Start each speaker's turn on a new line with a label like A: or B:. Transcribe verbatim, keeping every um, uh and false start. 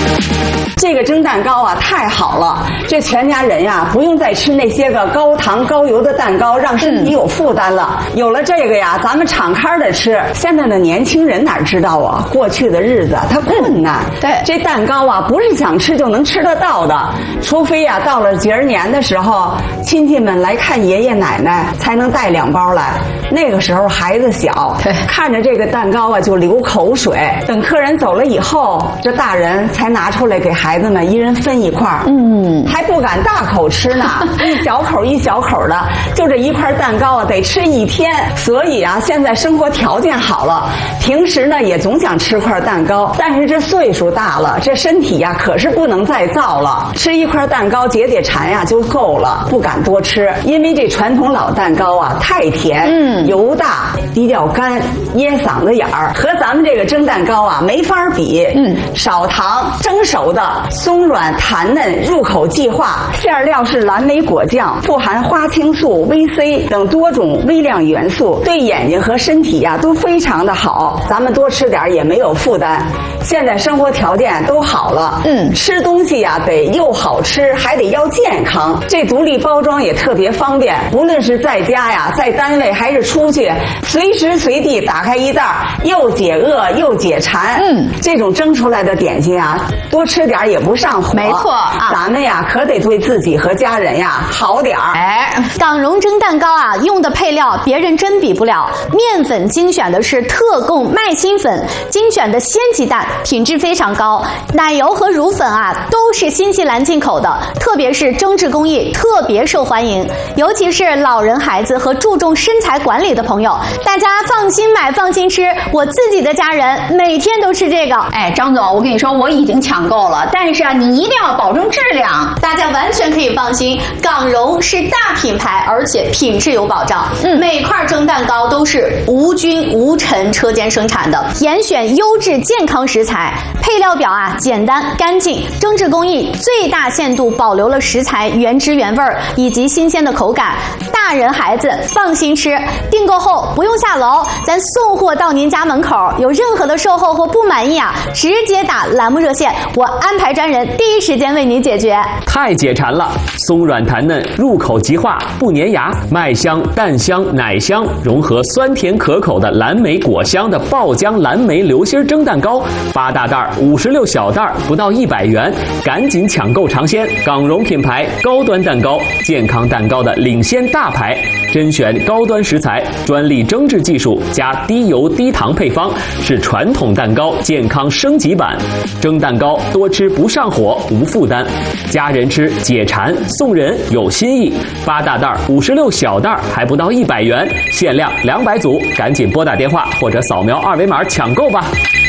A: 这个蒸蛋糕啊，太好了！这全家人呀，不用再吃那些个高糖高油的蛋糕，让身体有负担了。嗯、有了这个呀，咱们敞开的吃。现在的年轻人哪知道啊？过去的日子他困难。
B: 嗯、对，
A: 这蛋糕啊，不是想吃就能吃得到的，除非呀，到了节儿年的时候，亲戚们来看爷爷奶奶，才能带两包来。那个时候孩子小，
B: 对，
A: 看着这个蛋糕啊就流口水。等客人走了以后，这大人才拿出来给孩子们一人分一块，嗯，还不敢大口吃呢，一小口一小口的，就这一块蛋糕啊得吃一天。所以啊，现在生活条件好了，平时呢也总想吃块蛋糕，但是这岁数大了，这身体呀可是不能再造了，吃一块蛋糕解解馋呀就够了，不敢多吃，因为这传统老蛋糕啊太甜，嗯。油大比较干，噎嗓子眼儿，和咱们这个蒸蛋糕啊没法比。嗯，少糖，蒸熟的，松软弹嫩，入口即化。馅料是蓝莓果酱，富含花青素、维 C 等多种微量元素，对眼睛和身体呀、啊、都非常的好。咱们多吃点也没有负担。现在生活条件都好了，嗯，吃东西呀、啊、得又好吃，还得要健康。这独立包装也特别方便，无论是在家呀，在单位还是出去，随时随地打开一袋，又解饿又解馋。嗯，这种蒸出来的点心啊，多吃点也不上火。
B: 没错啊，
A: 咱们呀可得对自己和家人呀好点儿。
B: 哎，港荣蒸蛋糕啊，用的配料别人真比不了。面粉精选的是特供麦芯粉，精选的鲜鸡蛋，品质非常高。奶油和乳粉啊，都是新西兰进口的，特别是蒸制工艺特别受欢迎，尤其是老人、孩子和注重身材管理的朋友，大家放心买，放心吃。我自己的家人每天都吃这个。
C: 哎，张总，我跟你说，我已经抢购了，但是啊，你一定要保证质量。
B: 大家完全可以放心，港荣是大品牌，而且品质有保障。嗯，每块蒸蛋糕都是无菌无尘车间生产的，严选优质健康食材，配料表啊简单干净，蒸制工艺最大限度保留了食材原汁原味以及新鲜的口感，大人孩子放心吃。订购后不用下楼，咱送货到您家门口。有任何的售后或不满意啊，直接打栏目热线，我安排专人第一时间为您解决。
D: 太解馋了，松软弹嫩，入口即化，不粘牙，麦香、蛋香、奶香融合酸甜可口的蓝莓果香的爆浆蓝莓流心蒸蛋糕，八大袋五十六小袋不到一百元，赶紧抢购尝鲜！港荣品牌高端蛋糕，健康蛋糕的领先大牌，甄选高端食材，专利蒸制技术加低油低糖配方，是传统蛋糕健康升级版。蒸蛋糕多吃不上火，无负担，家人吃解馋，送人有新意。八大袋五十六小袋还不到一百元，限量两百组，赶紧拨打电话或者扫描二维码抢购吧。